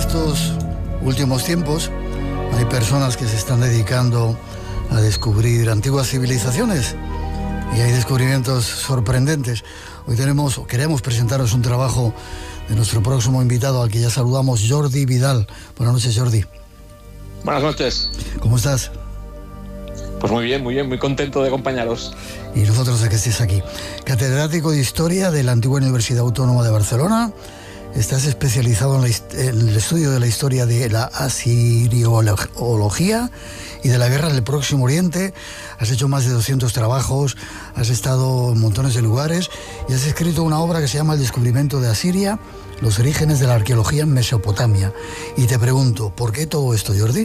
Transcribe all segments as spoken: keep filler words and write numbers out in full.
estos últimos tiempos hay personas que se están dedicando a descubrir antiguas civilizaciones y hay descubrimientos sorprendentes. Hoy tenemos, o queremos presentaros un trabajo de nuestro próximo invitado, al que ya saludamos, Jordi Vidal. Buenas noches, Jordi. Buenas noches. ¿Cómo estás? Pues muy bien, muy bien, muy contento de acompañaros. Y nosotros de que estés aquí. Catedrático de Historia de la antigua Universidad Autónoma de Barcelona. Estás especializado en, la, en el estudio de la historia de la asiriología y de la guerra del Próximo Oriente. Has hecho más de doscientos trabajos, has estado en montones de lugares y has escrito una obra que se llama El descubrimiento de Asiria, los orígenes de la arqueología en Mesopotamia. Y te pregunto, ¿por qué todo esto, Jordi?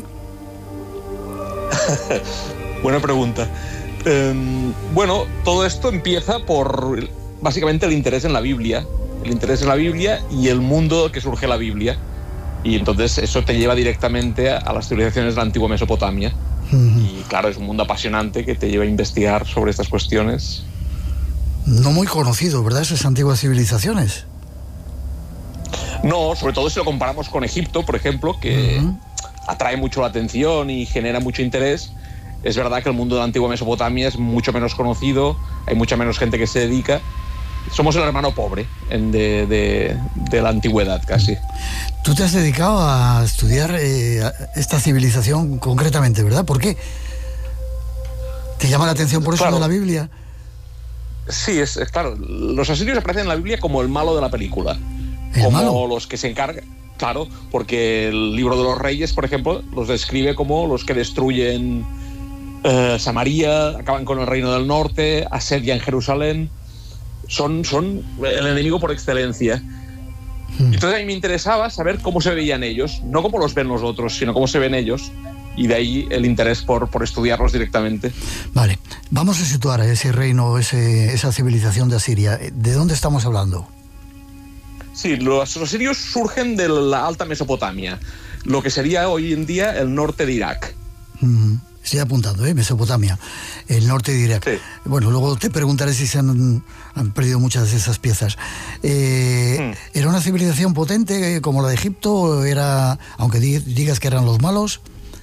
Buena pregunta. Eh, bueno, todo esto empieza por básicamente el interés en la Biblia. El interés en la Biblia y el mundo que surge la Biblia. Y entonces eso te lleva directamente a, a las civilizaciones de la antigua Mesopotamia. Uh-huh. Y claro, es un mundo apasionante que te lleva a investigar sobre estas cuestiones. No muy conocido, ¿verdad? Esas antiguas civilizaciones. No, sobre todo si lo comparamos con Egipto, por ejemplo, que uh-huh. atrae mucho la atención y genera mucho interés. Es verdad que el mundo de la antigua Mesopotamia es mucho menos conocido, hay mucha menos gente que se dedica. Somos el hermano pobre de, de, de la antigüedad, casi. Tú te has dedicado a estudiar eh, esta civilización concretamente, ¿verdad? ¿Por qué? ¿Te llama la atención por eso claro. de la Biblia? Sí, es, es claro. Los asirios aparecen en la Biblia como el malo de la película. ¿El como malo? Los que se encargan... Claro, porque el libro de los Reyes, por ejemplo, los describe como los que destruyen eh, Samaria, acaban con el reino del norte, asedian Jerusalén... Son, son el enemigo por excelencia. Hmm. Entonces a mí me interesaba saber cómo se veían ellos, no cómo los ven los otros, sino cómo se ven ellos, y de ahí el interés por, por estudiarlos directamente. Vale, vamos a situar a ese reino, ese, esa civilización de Asiria. ¿De dónde estamos hablando? Sí, los, los asirios surgen de la alta Mesopotamia, lo que sería hoy en día el norte de Irak. Hmm. Estoy apuntando, ¿eh? Mesopotamia, el norte de Irak. Sí. Bueno, luego te preguntaré si se han, han perdido muchas de esas piezas. Eh, mm. ¿Era una civilización potente como la de Egipto? Era, aunque digas que eran los malos.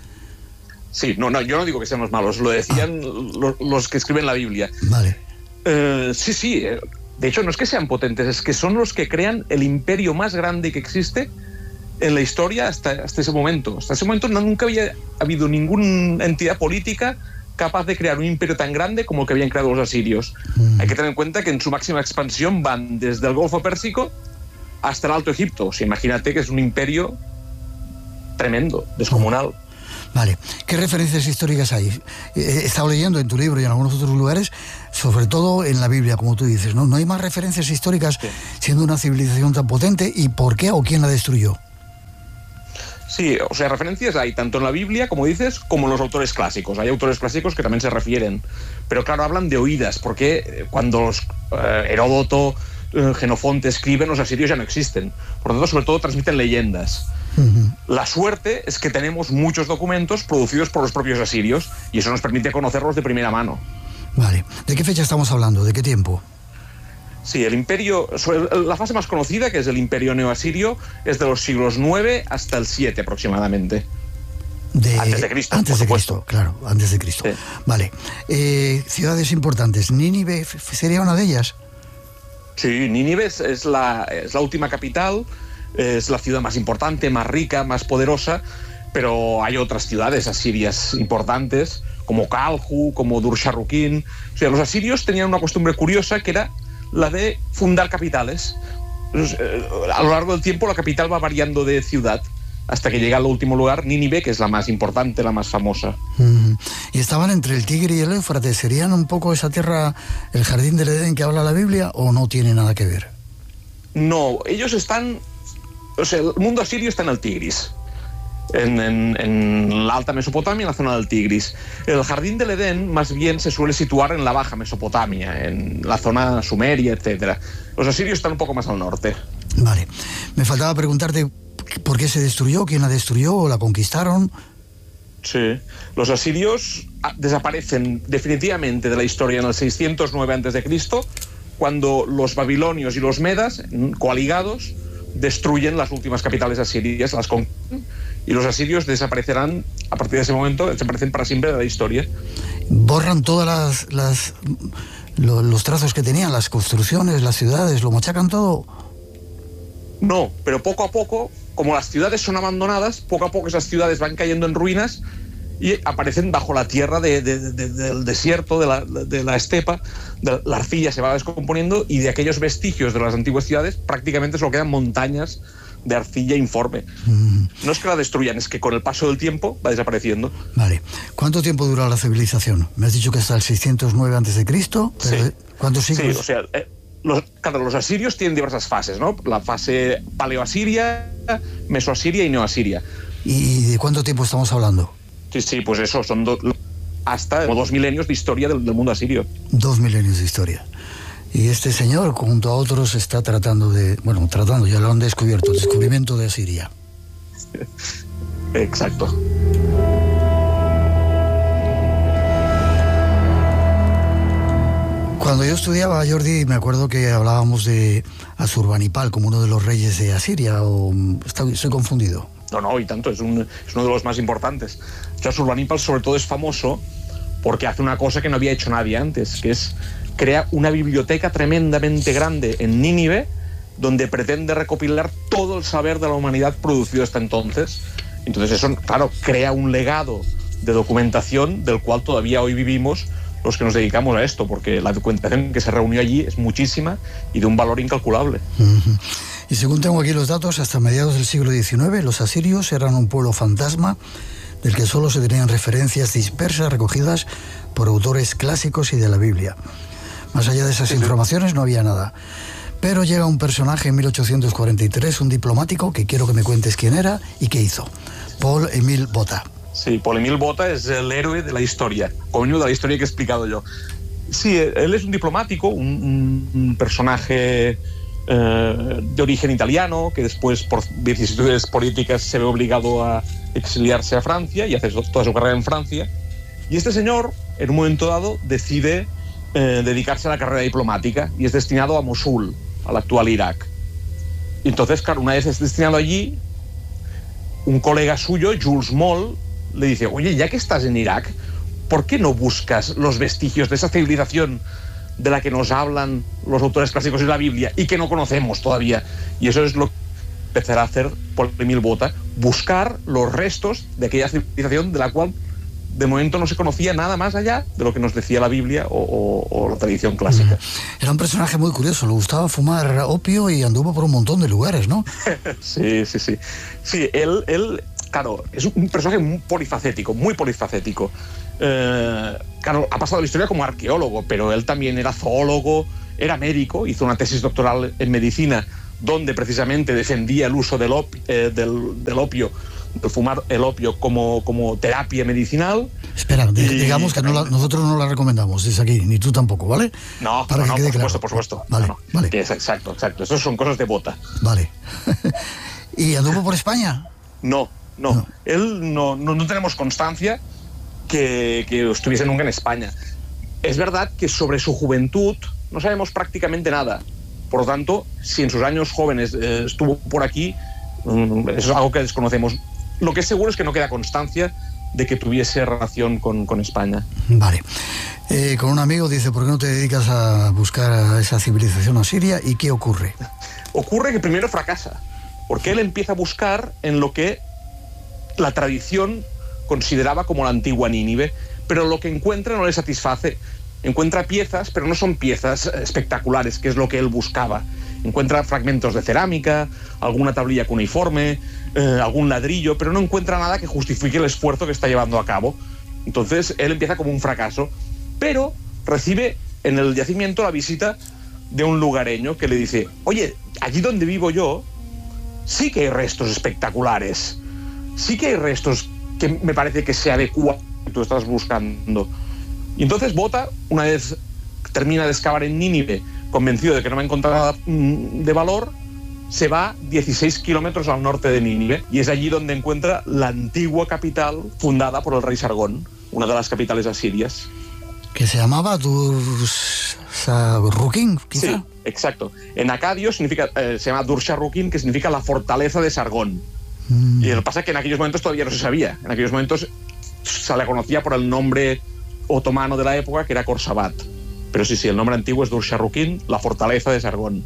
Sí, no, no, yo no digo que sean los malos, lo decían ah. los, los que escriben la Biblia. Vale. Eh, sí, sí, de hecho no es que sean potentes, es que son los que crean el imperio más grande que existe en la historia hasta, hasta ese momento. Hasta ese momento no, nunca había habido ninguna entidad política capaz de crear un imperio tan grande como el que habían creado los asirios. Mm. Hay que tener en cuenta que en su máxima expansión van desde el Golfo Pérsico hasta el Alto Egipto. O sea, imagínate que es un imperio tremendo, descomunal. Oh. Vale. ¿Qué referencias históricas hay? He estado leyendo en tu libro y en algunos otros lugares, sobre todo en la Biblia, como tú dices, ¿no? ¿No hay más referencias históricas sí. siendo una civilización tan potente? ¿Y por qué o quién la destruyó? Sí, o sea, referencias hay tanto en la Biblia, como dices, como en los autores clásicos. Hay autores clásicos que también se refieren, pero claro, hablan de oídas, porque cuando los, eh, Heródoto, eh, Genofonte escriben, los asirios ya no existen. Por lo tanto, sobre todo transmiten leyendas. Uh-huh. La suerte es que tenemos muchos documentos producidos por los propios asirios y eso nos permite conocerlos de primera mano. Vale. ¿De qué fecha estamos hablando? ¿De qué tiempo? Sí, el imperio, la fase más conocida, que es el imperio neoasirio, es de los siglos nueve hasta el siete aproximadamente. De, antes de Cristo, Antes de supuesto. Cristo, claro, antes de Cristo. Sí. Vale. Eh, ciudades importantes. ¿Nínive sería una de ellas? Sí, Nínive es, es, la, es la última capital, es la ciudad más importante, más rica, más poderosa, pero hay otras ciudades asirias importantes, como Calhu, como Dur-Sharrukin. O sea, los asirios tenían una costumbre curiosa que era la de fundar capitales. A lo largo del tiempo la capital va variando de ciudad hasta que llega al último lugar, Nínive, que es la más importante, la más famosa. Mm. ¿Y estaban entre el Tigre y el Éufrates? ¿Serían un poco esa tierra, el jardín del Edén que habla la Biblia, o no tiene nada que ver? No, ellos están... O sea, el mundo asirio está en el Tigris. En, en, en la alta Mesopotamia, en la zona del Tigris. El jardín del Edén más bien se suele situar en la baja Mesopotamia, en la zona sumeria, etcétera. Los asirios están un poco más al norte. Vale. Me faltaba preguntarte por qué se destruyó, quién la destruyó o la conquistaron. Sí. Los asirios desaparecen definitivamente de la historia en el seiscientos nueve antes de Cristo, cuando los babilonios y los medas, coaligados, destruyen las últimas capitales asirias, las conquieren, y los asirios desaparecerán a partir de ese momento, desaparecen para siempre de la historia. Borran todas las, las lo, los trazos que tenían, las construcciones, las ciudades, lo machacan todo. No, pero poco a poco, como las ciudades son abandonadas, poco a poco esas ciudades van cayendo en ruinas y aparecen bajo la tierra de, de, de, del desierto, de la, de la estepa. De la arcilla se va descomponiendo y de aquellos vestigios de las antiguas ciudades prácticamente solo quedan montañas de arcilla informe. Mm. No es que la destruyan, es que con el paso del tiempo va desapareciendo. Vale. ¿Cuánto tiempo dura la civilización? Me has dicho que hasta el seiscientos nueve antes de Cristo. Sí. ¿Cuántos siglos? Sí, o sea, eh, los, claro, los asirios tienen diversas fases, ¿no? La fase paleoasiria, mesoasiria y neoasiria. ¿Y de cuánto tiempo estamos hablando? Sí, sí, pues eso, son do, hasta dos milenios de historia del, del mundo asirio. Dos milenios de historia. Y este señor, junto a otros, está tratando de... Bueno, tratando, ya lo han descubierto, el descubrimiento de Asiria. Exacto. Cuando yo estudiaba, Jordi, me acuerdo que hablábamos de Asurbanipal como uno de los reyes de Asiria, o estoy, estoy confundido. No, no, y tanto, es, un, es uno de los más importantes. Asurbanipal sobre todo es famoso porque hace una cosa que no había hecho nadie antes, que es crea una biblioteca tremendamente grande en Nínive, donde pretende recopilar todo el saber de la humanidad producido hasta entonces. Entonces eso, claro, crea un legado de documentación del cual todavía hoy vivimos los que nos dedicamos a esto, porque la documentación que se reunió allí es muchísima y de un valor incalculable. Uh-huh. Y según tengo aquí los datos, hasta mediados del siglo diecinueve, los asirios eran un pueblo fantasma del que solo se tenían referencias dispersas recogidas por autores clásicos y de la Biblia. Más allá de esas sí, informaciones sí. no había nada. Pero llega un personaje en mil ochocientos cuarenta y tres, un diplomático, que quiero que me cuentes quién era y qué hizo. Paul-Émile Botta. Sí, Paul-Émile Botta es el héroe de la historia, coño de la historia que he explicado yo. Sí, él es un diplomático, un, un personaje eh, de origen italiano, que después por vicisitudes políticas se ve obligado a exiliarse a Francia y hace toda su carrera en Francia. Y este señor, en un momento dado, decide eh, dedicarse a la carrera diplomática y es destinado a Mosul, al actual Irak. Y entonces, claro, una vez es destinado allí, un colega suyo, Jules Moll, le dice: oye, ya que estás en Irak, ¿por qué no buscas los vestigios de esa civilización de la que nos hablan los autores clásicos de la Biblia y que no conocemos todavía? Y eso es lo que empezará a hacer Paul-Émile Botta, buscar los restos de aquella civilización de la cual de momento no se conocía nada más allá de lo que nos decía la Biblia o, o, o la tradición clásica. Era un personaje muy curioso, le gustaba fumar opio y anduvo por un montón de lugares, ¿no? sí, sí, sí. Sí, él, él, claro, es un personaje muy polifacético, muy polifacético. Eh, claro, ha pasado la historia como arqueólogo, pero él también era zoólogo, era médico, hizo una tesis doctoral en medicina donde precisamente defendía el uso del, op, eh, del, del opio, de fumar el opio como, como terapia medicinal. Espera, y, digamos que no la, nosotros no la recomendamos desde aquí, ni tú tampoco, ¿vale? No, Para no, que no quede por claro. supuesto, por supuesto. Vale, no, no. vale. Es, exacto, exacto. Esas son cosas de Botta. Vale. ¿Y anduvo por España? No, no. no. Él no, no, no tenemos constancia que, que estuviese nunca en España. Es verdad que sobre su juventud no sabemos prácticamente nada. Por lo tanto, si en sus años jóvenes eh, estuvo por aquí, um, eso es algo que desconocemos. Lo que es seguro es que no queda constancia de que tuviese relación con, con España. Vale. Eh, con un amigo dice: ¿por qué no te dedicas a buscar a esa civilización asiria? ¿Y qué ocurre? Ocurre que primero fracasa, porque él empieza a buscar en lo que la tradición consideraba como la antigua Nínive, pero lo que encuentra no le satisface. Encuentra piezas, pero no son piezas espectaculares, que es lo que él buscaba. Encuentra fragmentos de cerámica, alguna tablilla cuneiforme, eh, algún ladrillo, pero no encuentra nada que justifique el esfuerzo que está llevando a cabo. Entonces él empieza como un fracaso, pero recibe en el yacimiento la visita de un lugareño que le dice: oye, allí donde vivo yo sí que hay restos espectaculares, sí que hay restos que me parece que se adecuan a lo que tú estás buscando. Y entonces Botta, una vez termina de excavar en Nínive, convencido de que no va a encontrar nada de valor, se va dieciséis kilómetros al norte de Nínive y es allí donde encuentra la antigua capital fundada por el rey Sargón, una de las capitales asirias. ¿Que se llamaba Dur-Sarrukin, quizá? Sí. Exacto. En acadio significa, eh, se llama Dur-Sharrukin, que significa la fortaleza de Sargón. Mm. Y lo que pasa es que en aquellos momentos todavía no se sabía. En aquellos momentos se le conocía por el nombre otomano de la época, que era Khorsabat. Pero sí, sí, el nombre antiguo es Dur-Sharrukin, la fortaleza de Sargón.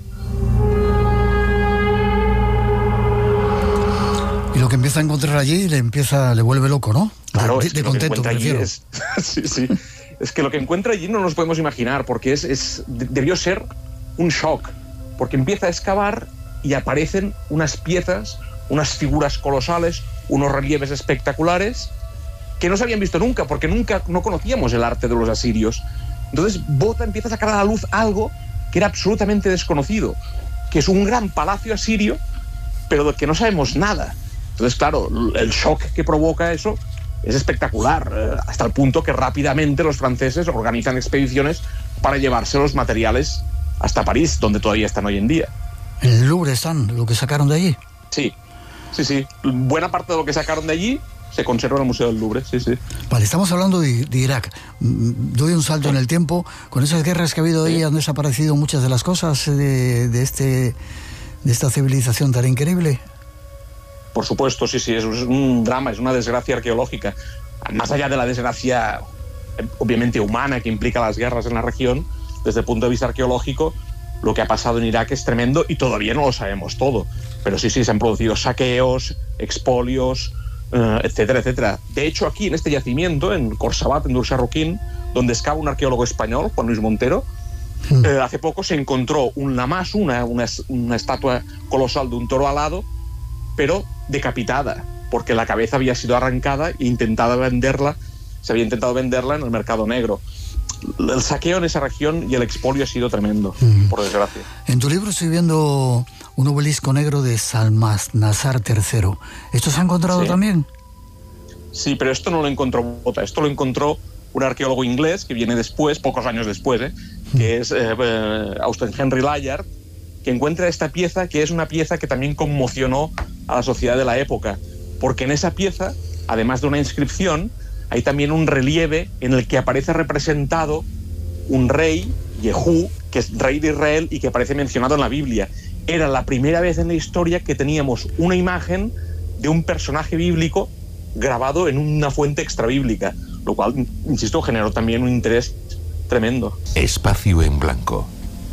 Y lo que empieza a encontrar allí le empieza, le vuelve loco, ¿no? Claro, de, es que de contento, lo que prefiero. Es, sí, sí. Es que lo que encuentra allí no nos podemos imaginar, porque es, es, debió ser un shock, porque empieza a excavar y aparecen unas piezas, unas figuras colosales, unos relieves espectaculares que no se habían visto nunca, porque nunca no conocíamos el arte de los asirios. Entonces Botha empieza a sacar a la luz algo que era absolutamente desconocido, que es un gran palacio asirio, pero del que no sabemos nada. Entonces, claro, el shock que provoca eso es espectacular, eh, hasta el punto que rápidamente los franceses organizan expediciones para llevarse los materiales hasta París, donde todavía están hoy en día. ¿El Louvre están, lo que sacaron de allí? Sí, sí, sí. Buena parte de lo que sacaron de allí se conserva en el Museo del Louvre, sí, sí. Vale, estamos hablando de, de Irak. Doy un salto en el tiempo. Con esas guerras que ha habido ahí, sí, han desaparecido muchas de las cosas de, de, este, de esta civilización tan increíble. Por supuesto, sí, sí, es un drama, es una desgracia arqueológica. Más allá de la desgracia, obviamente, humana que implica las guerras en la región, desde el punto de vista arqueológico, lo que ha pasado en Irak es tremendo y todavía no lo sabemos todo. Pero sí, sí, se han producido saqueos, expolios, eh, etcétera, etcétera. De hecho, aquí en este yacimiento, en Khorsabat, en Dur-Sharrukin, donde excava un arqueólogo español, Juan Luis Montero, mm. eh, hace poco se encontró un lamasu, una, una, una estatua colosal de un toro alado, pero decapitada, porque la cabeza había sido arrancada e intentada venderla, se había intentado venderla en el mercado negro. El saqueo en esa región y el expolio ha sido tremendo, mm. por desgracia. En tu libro estoy viendo un obelisco negro de Salmanasar tercero. ¿Esto se ha encontrado sí. también? Sí, pero esto no lo encontró Botha, esto lo encontró un arqueólogo inglés que viene después, pocos años después, ¿eh? mm. que es eh, eh, Austen Henry Layard, que encuentra esta pieza, que es una pieza que también conmocionó a la sociedad de la época, porque en esa pieza, además de una inscripción, hay también un relieve en el que aparece representado un rey, Yehú, que es rey de Israel y que aparece mencionado en la Biblia. Era la primera vez en la historia que teníamos una imagen de un personaje bíblico grabado en una fuente extrabíblica, lo cual, insisto, generó también un interés tremendo. Espacio en Blanco.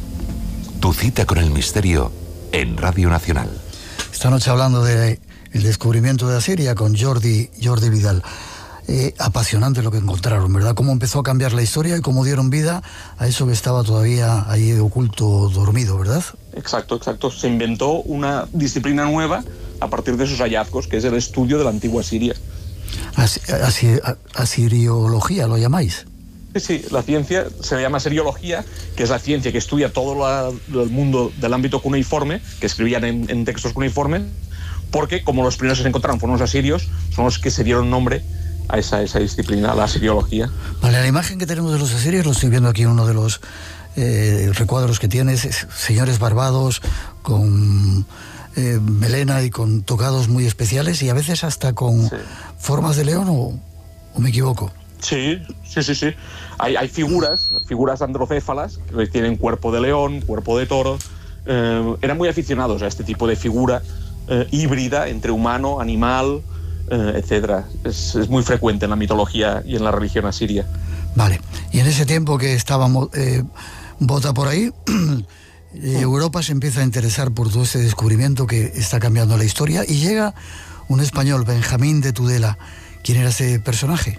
Tu cita con el misterio en Radio Nacional. Esta noche hablando de el descubrimiento de Asiria con Jordi, Jordi Vidal. Eh, apasionante lo que encontraron, ¿verdad? Cómo empezó a cambiar la historia y cómo dieron vida a eso que estaba todavía ahí oculto, dormido, ¿verdad? Exacto, exacto. Se inventó una disciplina nueva a partir de esos hallazgos, que es el estudio de la antigua Siria. As, as, asiriología, ¿lo llamáis? Sí, sí, la ciencia se llama asiriología, que es la ciencia que estudia todo la, el mundo del ámbito cuneiforme, que escribían en, en textos cuneiformes, porque como los primeros que se encontraron fueron los asirios, son los que se dieron nombre a esa, esa disciplina, la asiriología. Vale, la imagen que tenemos de los asirios, lo estoy viendo aquí en uno de los eh, recuadros que tienes, es señores barbados, con eh, melena y con tocados muy especiales y a veces hasta con sí. formas de león, o, o me equivoco. Sí, sí, sí, sí. Hay, hay figuras, figuras androcéfalas, que tienen cuerpo de león, cuerpo de toro. Eh, eran muy aficionados a este tipo de figura eh, híbrida entre humano, animal, eh, etcétera. Es, es muy frecuente en la mitología y en la religión asiria. Vale. Y en ese tiempo que estábamos eh, Botha por ahí, eh, Europa se empieza a interesar por todo este descubrimiento que está cambiando la historia y llega un español, Benjamín de Tudela. ¿Quién era ese personaje?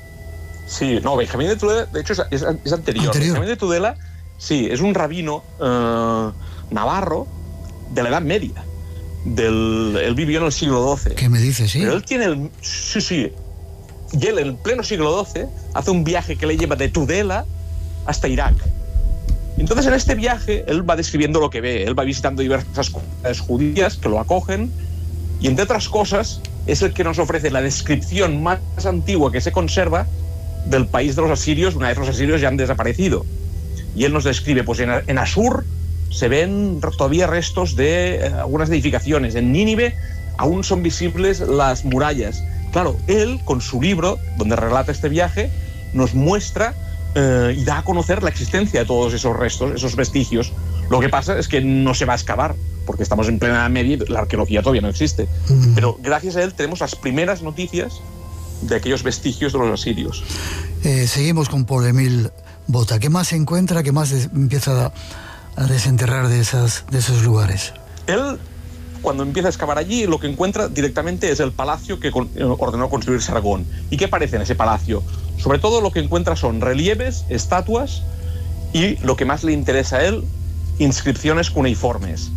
Sí, no, Benjamín de Tudela, de hecho, es, es, es anterior. anterior. Benjamín de Tudela, sí, es un rabino eh, navarro de la Edad Media. Del, él vivió en el siglo doce. ¿Qué me dices, sí? Pero él tiene el... Sí, sí. Y él, en el pleno siglo doce, hace un viaje que le lleva de Tudela hasta Irak. Entonces, en este viaje, él va describiendo lo que ve. Él va visitando diversas comunidades judías que lo acogen. Y, entre otras cosas, es el que nos ofrece la descripción más antigua que se conserva del país de los asirios, una vez los asirios ya han desaparecido. Y él nos describe, pues en, en Asur se ven todavía restos de eh, algunas edificaciones. En Nínive aún son visibles las murallas. Claro, él, con su libro, donde relata este viaje, nos muestra eh, y da a conocer la existencia de todos esos restos, esos vestigios, Lo que pasa es que no se va a excavar, porque estamos en plena Edad Media y la arqueología todavía no existe. Mm. Pero gracias a él tenemos las primeras noticias de aquellos vestigios de los asirios. Eh, seguimos con Paul Émile Botta. ¿Qué más se encuentra? ¿Qué más des- empieza a, a desenterrar de, esas, de esos lugares? Él, cuando empieza a excavar allí, lo que encuentra directamente es el palacio que con, ordenó construir Sargón. ¿Y qué aparece en ese palacio? Sobre todo lo que encuentra son relieves, estatuas y, lo que más le interesa a él, inscripciones cuneiformes.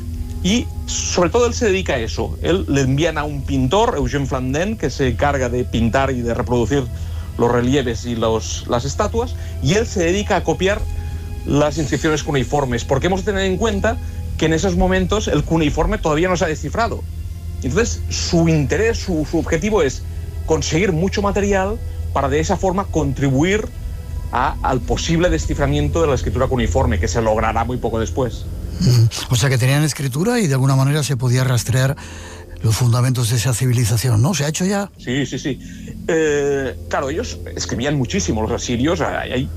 Y sobre todo él se dedica a eso. Él le envían a un pintor, Eugène Flandin, que se encarga de pintar y de reproducir los relieves y los, las estatuas, y él se dedica a copiar las inscripciones cuneiformes, porque hemos de tener en cuenta que en esos momentos el cuneiforme todavía no se ha descifrado. Entonces su interés, su, su objetivo es conseguir mucho material para de esa forma contribuir a, al posible desciframiento de la escritura cuneiforme, que se logrará muy poco después. O sea que tenían escritura y de alguna manera se podía rastrear los fundamentos de esa civilización, ¿no? ¿Se ha hecho ya? Sí, sí, sí. Eh, claro, ellos escribían muchísimo, los asirios, hay, hay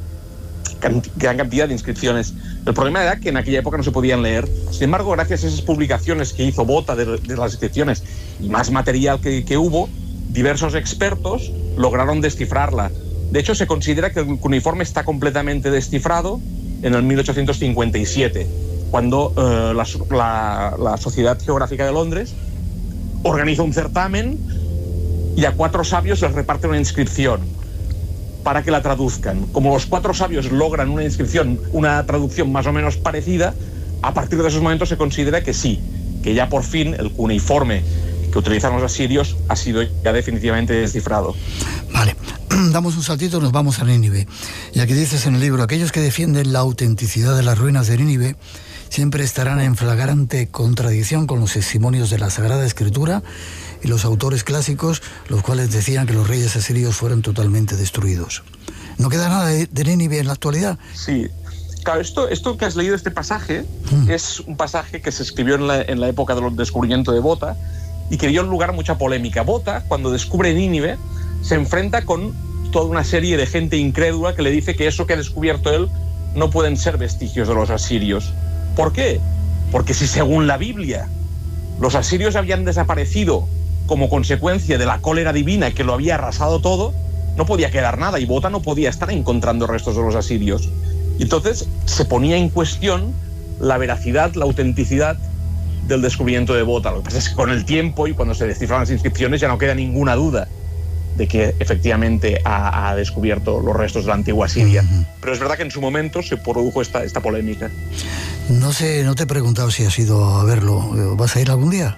gran cantidad de inscripciones. El problema era que en aquella época no se podían leer. Sin embargo, gracias a esas publicaciones que hizo Botta de, de las inscripciones y más material que, que hubo, diversos expertos lograron descifrarla. De hecho, se considera que el cuneiforme está completamente descifrado en el mil ochocientos cincuenta y siete, cuando eh, la, la, la Sociedad Geográfica de Londres organiza un certamen y a cuatro sabios les reparte una inscripción para que la traduzcan. Como los cuatro sabios logran una inscripción, una traducción más o menos parecida, a partir de esos momentos se considera que sí, que ya por fin el cuneiforme que utilizan los asirios ha sido ya definitivamente descifrado. Vale, damos un saltito y nos vamos a Nínive. Y aquí dices en el libro, aquellos que defienden la autenticidad de las ruinas de Nínive siempre estarán en flagrante contradicción con los testimonios de la Sagrada Escritura y los autores clásicos, los cuales decían que los reyes asirios fueron totalmente destruidos. ¿No queda nada de, de Nínive en la actualidad? Sí. Claro, esto, esto que has leído, este pasaje, mm. es un pasaje que se escribió en la, en la época del descubrimiento de Botta y que dio lugar a mucha polémica. Botta, cuando descubre Nínive, se enfrenta con toda una serie de gente incrédula que le dice que eso que ha descubierto él no pueden ser vestigios de los asirios. ¿Por qué? Porque si según la Biblia los asirios habían desaparecido como consecuencia de la cólera divina que lo había arrasado todo, no podía quedar nada y Botta no podía estar encontrando restos de los asirios. Y entonces se ponía en cuestión la veracidad, la autenticidad del descubrimiento de Botta. Lo que pasa es que con el tiempo y cuando se descifran las inscripciones ya no queda ninguna duda de que efectivamente ha, ha descubierto los restos de la antigua Siria. Uh-huh. Pero es verdad que en su momento se produjo esta, esta polémica. No sé, no te he preguntado si has ido a verlo. ¿Vas a ir algún día?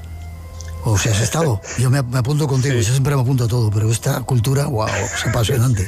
¿O si has estado? Yo me, me apunto contigo, sí. Yo siempre me apunto a todo, pero esta cultura, wow, es apasionante.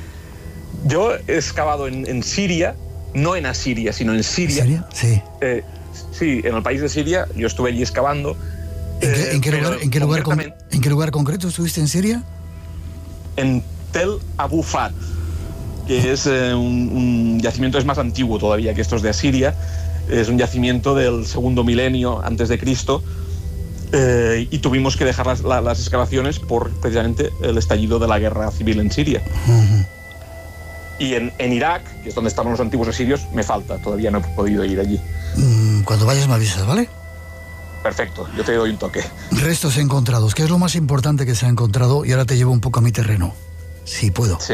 Yo he excavado en, en Siria, no en Asiria, sino en Siria. ¿Siria? Sí. Eh, sí, en el país de Siria, yo estuve allí excavando. ¿En qué, en qué, lugar, en qué, lugar, con, ¿en qué lugar concreto estuviste en Siria? En Tel Abu Fat, que es eh, un, un yacimiento, es más antiguo todavía que estos de Asiria. Es un yacimiento del segundo milenio antes de Cristo, eh, y tuvimos que dejar las, la, las excavaciones por precisamente el estallido de la guerra civil en Siria. Uh-huh. Y en, en Irak, que es donde estaban los antiguos asirios, me falta, todavía no he podido ir allí. Cuando vayas me avisas, ¿vale? Perfecto, yo te doy un toque. Restos encontrados, ¿qué es lo más importante que se ha encontrado? Y ahora te llevo un poco a mi terreno, si puedo. Sí.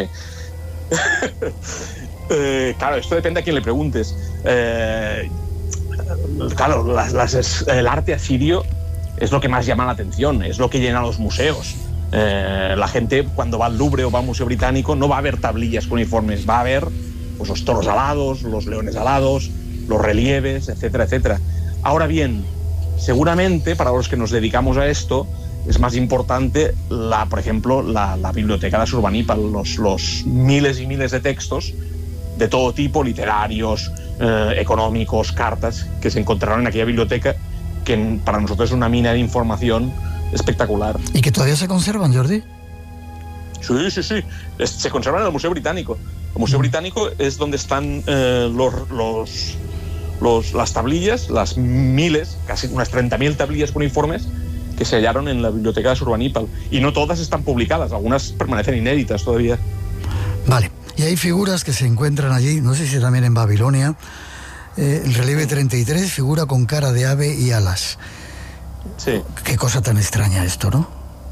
eh, claro, esto depende a quién le preguntes. Eh, claro, las, las, el arte asirio es lo que más llama la atención, es lo que llena los museos. Eh, la gente cuando va al Louvre o va al Museo Británico no va a ver tablillas cuneiformes, va a ver pues, los toros alados, los leones alados, los relieves, etcétera, etcétera. Ahora bien, seguramente para los que nos dedicamos a esto es más importante, la, por ejemplo, la, la biblioteca de Asurbanipal, los, los miles y miles de textos de todo tipo, literarios, eh, económicos, cartas, que se encontraron en aquella biblioteca, que para nosotros es una mina de información espectacular. ¿Y que todavía se conservan, Jordi? Sí, sí, sí. Es, se conservan en el Museo Británico. El Museo mm. Británico es donde están eh, los, los, los, las tablillas, las miles, casi unas treinta mil tablillas cuneiformes que se hallaron en la biblioteca de Asurbanipal. Y no todas están publicadas, algunas permanecen inéditas todavía. Vale. Y hay figuras que se encuentran allí, no sé si también en Babilonia, eh, el relieve treinta y tres figura con cara de ave y alas. Sí. Qué cosa tan extraña esto, ¿no?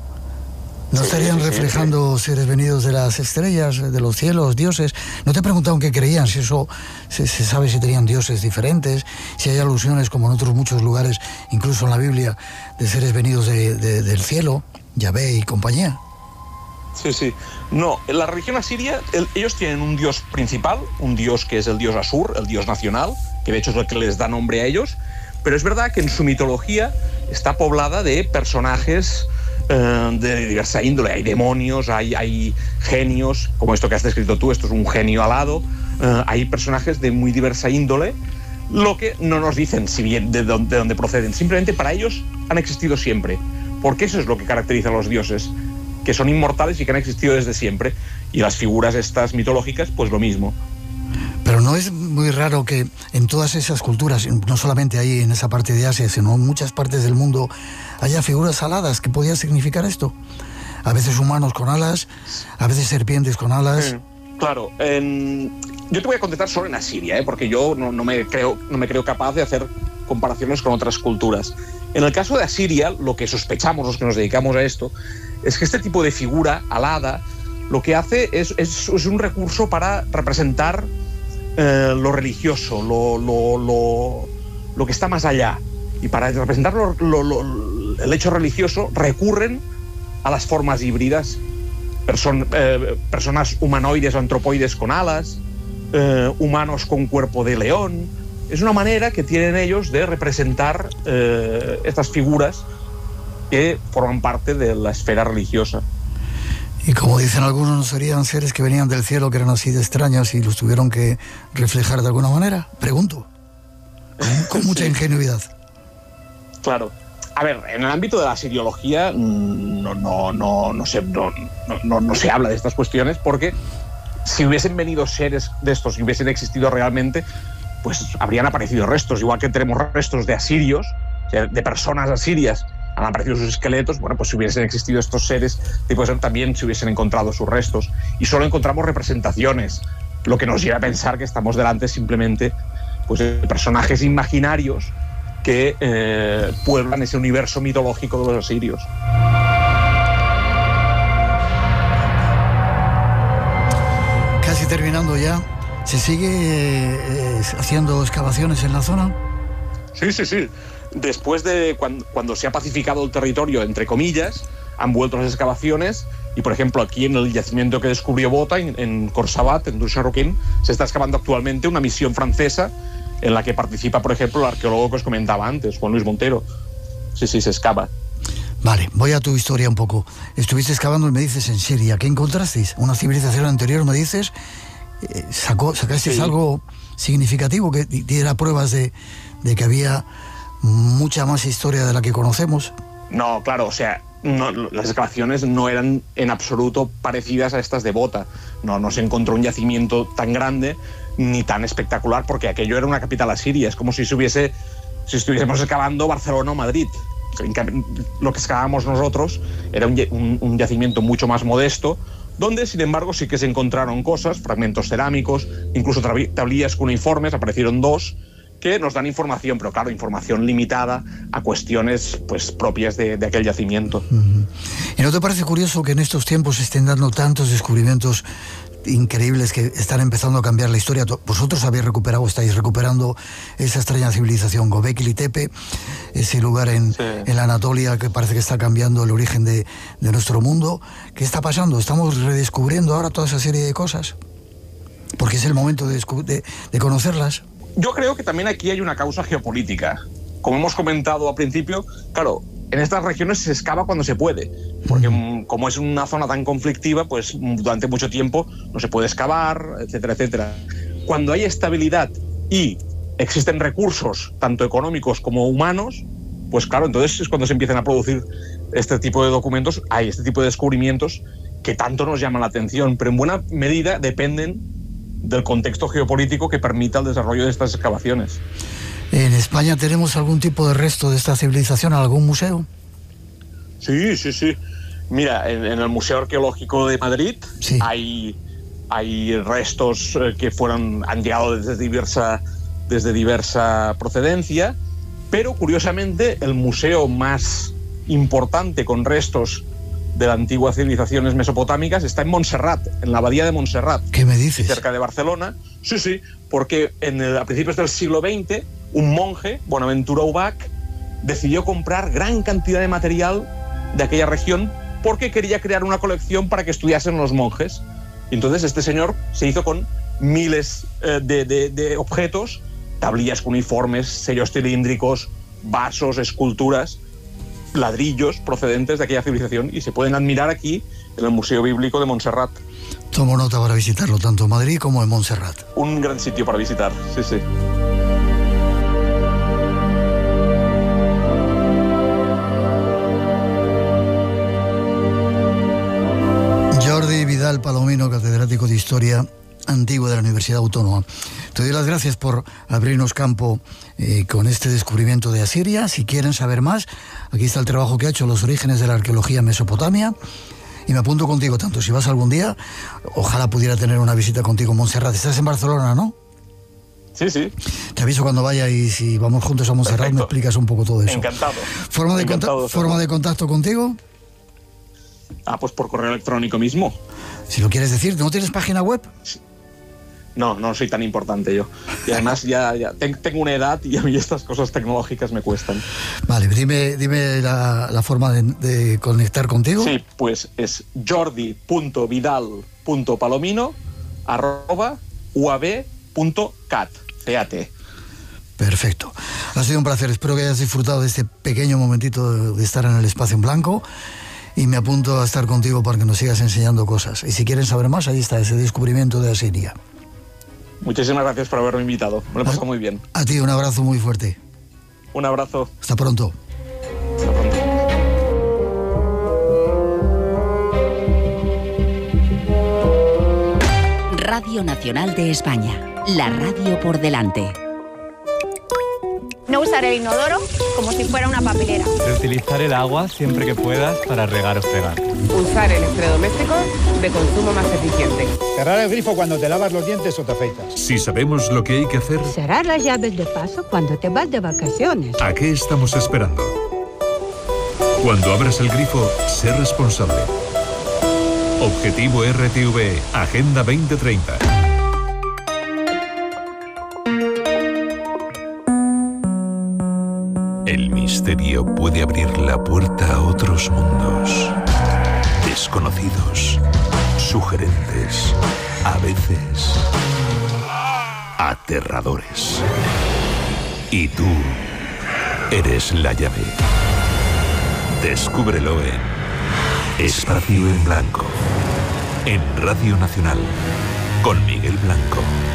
¿No sí, estarían sí, reflejando sí, sí. seres venidos de las estrellas, de los cielos, dioses? No te he preguntado en qué creían, si eso se, se sabe si tenían dioses diferentes, si hay alusiones, como en otros muchos lugares, incluso en la Biblia, de seres venidos de, de, del cielo, Yahvé y compañía. Sí, sí. No, en la religión asiria, el, ellos tienen un dios principal, un dios que es el dios Asur, el dios nacional, que de hecho es el que les da nombre a ellos, pero es verdad que en su mitología está poblada de personajes eh, de diversa índole. Hay demonios, hay, hay genios, como esto que has descrito tú, esto es un genio alado, eh, hay personajes de muy diversa índole, lo que no nos dicen si bien de dónde, de dónde proceden, simplemente para ellos han existido siempre, porque eso es lo que caracteriza a los dioses, que son inmortales y que han existido desde siempre, y las figuras estas mitológicas, pues lo mismo. Pero no es muy raro que en todas esas culturas, no solamente ahí en esa parte de Asia, sino en muchas partes del mundo, haya figuras aladas que podían significar esto. A veces humanos con alas, a veces serpientes con alas. Mm, claro, en... yo te voy a contestar solo en Asiria, ¿eh? Porque yo no, no, me creo, no me creo capaz de hacer comparaciones con otras culturas. En el caso de Asiria, lo que sospechamos los que nos dedicamos a esto, es que este tipo de figura alada lo que hace es, es, es un recurso para representar eh, lo religioso, lo, lo, lo, lo que está más allá. Y para representar lo, lo, lo, el hecho religioso recurren a las formas híbridas, Person, eh, personas humanoides o antropoides con alas, eh, humanos con cuerpo de león. Es una manera que tienen ellos de representar eh, estas figuras que forman parte de la esfera religiosa. Y como dicen algunos, ¿no serían seres que venían del cielo, que eran así de extraños y los tuvieron que reflejar de alguna manera? Pregunto. Con, con mucha sí. ingenuidad. Claro. A ver, en el ámbito de la siriología no, no, no, no, se, no, no, no se habla de estas cuestiones, porque si hubiesen venido seres de estos y hubiesen existido realmente, pues habrían aparecido restos, igual que tenemos restos de asirios, de personas asirias, han aparecido sus esqueletos. Bueno, pues si hubiesen existido estos seres, tipo, también se hubiesen encontrado sus restos. Y solo encontramos representaciones, lo que nos lleva a pensar que estamos delante simplemente pues, de personajes imaginarios que eh, pueblan ese universo mitológico de los asirios. Casi terminando ya, ¿se sigue eh, haciendo excavaciones en la zona? Sí, sí, sí. Después de cuando, cuando se ha pacificado el territorio, entre comillas, han vuelto las excavaciones y, por ejemplo, aquí en el yacimiento que descubrió Bota, en, en Korsabat, en Dusharoquín, se está excavando actualmente una misión francesa en la que participa, por ejemplo, el arqueólogo que os comentaba antes, Juan Luis Montero. Sí, sí, se excava. Vale, voy a tu historia un poco. Estuviste excavando y me dices en Siria. ¿Qué encontrasteis? ¿Una civilización anterior, me dices? Eh, sacó, ¿Sacasteis sí. algo significativo que diera pruebas de, de que había mucha más historia de la que conocemos? No, claro, o sea, no, las excavaciones no eran en absoluto parecidas a estas de Bota. No, no se encontró un yacimiento tan grande ni tan espectacular, porque aquello era una capital asiria. Es como si se hubiese, si estuviésemos excavando Barcelona o Madrid. Lo que excavábamos nosotros era un, un, un yacimiento mucho más modesto, donde, sin embargo, sí que se encontraron cosas, fragmentos cerámicos, incluso tablillas cuneiformes, aparecieron dos, que nos dan información, pero claro, información limitada a cuestiones pues propias de, de aquel yacimiento. Uh-huh. ¿Y no te parece curioso que en estos tiempos se estén dando tantos descubrimientos increíbles que están empezando a cambiar la historia? Vosotros habéis recuperado, estáis recuperando esa extraña civilización, Göbekli Tepe, ese lugar en, sí. en la Anatolia que parece que está cambiando el origen de, de nuestro mundo. ¿Qué está pasando? ¿Estamos redescubriendo ahora toda esa serie de cosas? Porque es el momento de, de, de conocerlas. Yo creo que también aquí hay una causa geopolítica. Como hemos comentado al principio, claro, en estas regiones se excava cuando se puede, porque mm. como es una zona tan conflictiva, pues durante mucho tiempo no se puede excavar, etcétera, etcétera. Cuando hay estabilidad y existen recursos, tanto económicos como humanos, pues claro, entonces es cuando se empiezan a producir este tipo de documentos, hay este tipo de descubrimientos que tanto nos llaman la atención, pero en buena medida dependen del contexto geopolítico que permita el desarrollo de estas excavaciones. ¿En España tenemos algún tipo de resto de esta civilización, algún museo? Sí, sí, sí. Mira, en, en el Museo Arqueológico de Madrid sí. hay, hay restos que fueron, han llegado desde diversa, artes de diversa procedencia, pero curiosamente el museo más importante con restos de las antiguas civilizaciones mesopotámicas está en Montserrat, en la abadía de Montserrat. ¿Qué me dices? Cerca de Barcelona. Sí, sí, porque en el, a principios del siglo veinte, un monje, Bonaventura Ubach, decidió comprar gran cantidad de material de aquella región porque quería crear una colección para que estudiasen los monjes. Y entonces este señor se hizo con miles eh, de, de, de objetos, tablillas cuneiformes, sellos cilíndricos, vasos, esculturas, ladrillos procedentes de aquella civilización, y se pueden admirar aquí en el Museo Bíblico de Montserrat. Tomo nota para visitarlo, tanto en Madrid como en Montserrat. Un gran sitio para visitar, sí, sí. Jordi Vidal Palomino, catedrático de Historia Antigua de la Universidad Autónoma. Te doy las gracias por abrirnos campo eh, con este descubrimiento de Asiria. Si quieren saber más, aquí está el trabajo que ha hecho Los orígenes de la arqueología en Mesopotamia. Y me apunto contigo, tanto si vas algún día, ojalá pudiera tener una visita contigo en Montserrat. Estás en Barcelona, ¿no? Sí, sí. Te aviso cuando vaya, y si vamos juntos a Montserrat, Perfecto. Me explicas un poco todo eso. Encantado. ¿Forma de, Encantado, conta- forma de contacto contigo? Ah, pues por correo electrónico mismo. Si lo quieres decir, ¿no tienes página web? No, no soy tan importante yo. Y además ya, ya ten- tengo una edad y a mí estas cosas tecnológicas me cuestan. Vale, dime, dime la, la forma de, de conectar contigo. Sí, pues es jordi punto vidal punto palomino arroba uab punto cat. Perfecto. Ha sido un placer. Espero que hayas disfrutado de este pequeño momentito de, de estar en el espacio en blanco. Y me apunto a estar contigo para que nos sigas enseñando cosas. Y si quieren saber más, ahí está ese descubrimiento de Asiria. Muchísimas gracias por haberme invitado. Me lo he pasado muy bien. A ti un abrazo muy fuerte. Un abrazo. Hasta pronto. Hasta pronto. Radio Nacional de España. La radio por delante. No usar el inodoro como si fuera una papelera. Reutilizar el agua siempre que puedas para regar o fregar. Usar electrodomésticos de consumo más eficiente. Cerrar el grifo cuando te lavas los dientes o te afeitas. Si sabemos lo que hay que hacer, Cerrar las llaves de paso cuando te vas de vacaciones. ¿a qué estamos esperando? Cuando abras el grifo, sé responsable. Objetivo R T V E, Agenda veinte treinta. El misterio puede abrir la puerta a otros mundos. Desconocidos, sugerentes, a veces aterradores. Y tú eres la llave. Descúbrelo en Espacio en Blanco, en Radio Nacional, con Miguel Blanco.